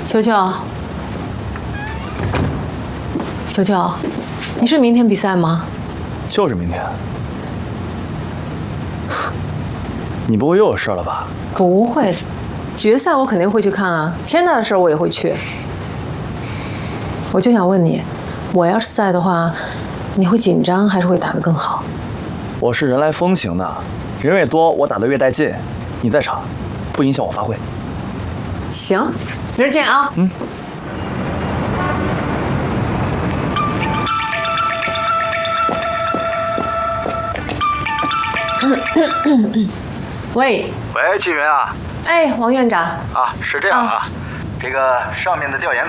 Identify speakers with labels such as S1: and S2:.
S1: 球球，球球，你是明天比赛吗？
S2: 就是明天。你不会又有事了吧？
S1: 不会，决赛我肯定会去看啊，天大的事儿我也会去。我就想问你，我要是在的话，你会紧张还是会打得更好？
S2: 我是人来疯型的，人越多我打得越带劲。你在场，不影响我发挥。
S1: 行，明儿见啊。
S2: 嗯。
S1: 喂，
S3: 喂，纪云啊。
S1: 哎，王院长。
S3: 啊，是这样啊，这个上面的调研